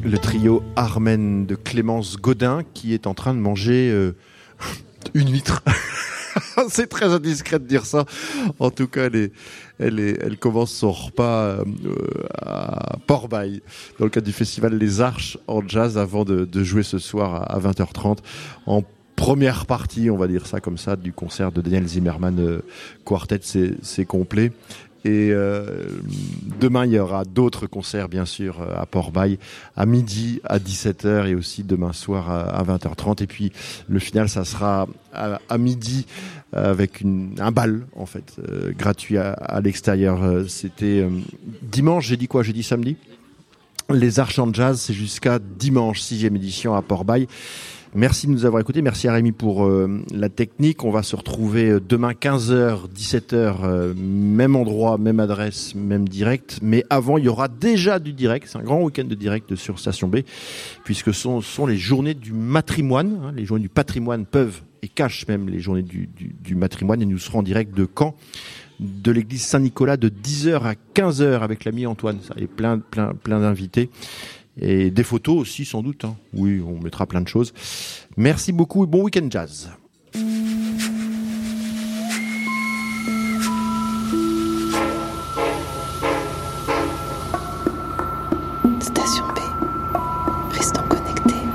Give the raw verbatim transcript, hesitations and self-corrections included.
Le trio Armen de Clémence Godin qui est en train de manger euh, une huître. C'est très indiscret de dire ça. En tout cas, elle, est, elle, est, elle commence son repas euh, à Port-Bail, dans le cadre du festival Les Arches en jazz, avant de, de jouer ce soir à vingt heures trente en première partie, on va dire ça comme ça, du concert de Daniel Zimmerman euh, Quartet. C'est, c'est complet. Et euh, demain, il y aura d'autres concerts, bien sûr, à Port-Bail, à midi, à dix-sept heures et aussi demain soir à vingt heures trente. Et puis, le final, ça sera à, à midi avec une, un bal, en fait, euh, gratuit à, à l'extérieur. C'était euh, dimanche, j'ai dit quoi ? J'ai dit samedi ? Les Arches en jazz, c'est jusqu'à dimanche, sixième édition à Port-Bail. Merci de nous avoir écoutés. Merci à Rémi pour euh, la technique. On va se retrouver demain quinze heures, dix-sept heures, euh, même endroit, même adresse, même direct. Mais avant, il y aura déjà du direct. C'est un grand week-end de direct sur Station B, puisque ce sont, ce sont les journées du matrimoine. Hein. Les journées du patrimoine peuvent et cachent même les journées du, du, du matrimoine. Et nous serons en direct de Caen, de l'église Saint-Nicolas, de dix heures à quinze heures avec l'ami Antoine. Ça, et plein, plein, plein d'invités. Et des photos aussi, sans doute. Hein. Oui, on mettra plein de choses. Merci beaucoup et bon week-end jazz.